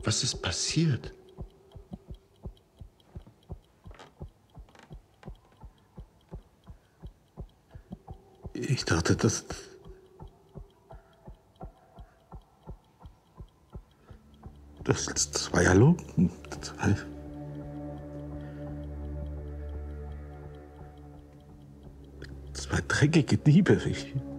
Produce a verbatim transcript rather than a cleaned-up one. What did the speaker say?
Was ist passiert? Ich dachte, das... Das, das war ja Lumpen. Das war, das war dreckige Diebe. Ich,